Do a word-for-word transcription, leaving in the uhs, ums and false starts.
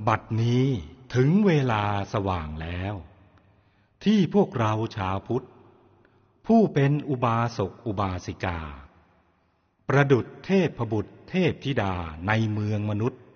บัดนี้ถึงเวลาสว่างแล้วที่พวกเราชาวพุทธผู้เป็นอุบาสกอุบาสิกาประดุจเทพบุตรเทพธิดาในเมืองมนุษย์